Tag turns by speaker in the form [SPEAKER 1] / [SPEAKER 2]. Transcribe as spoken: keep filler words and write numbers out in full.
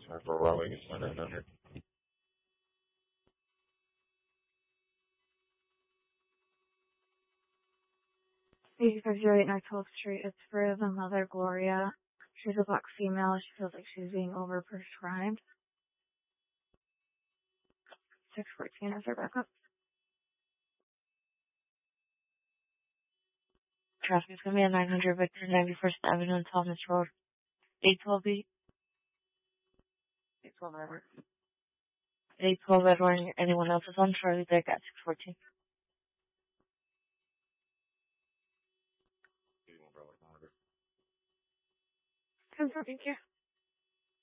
[SPEAKER 1] For Raleigh, it's nine hundred.
[SPEAKER 2] eighty-five oh eight North twelfth Street. It's for the mother, Gloria. She's a black female. She feels like she's being overprescribed. six fourteen is her backup. Traffic is going to be at nine hundred Victor, ninety-first Avenue and Thomas Road. eight twelve B. eight twelve Edward. eight twelve Edward. Anyone else is on Charlie Dick at six fourteen. Thank you.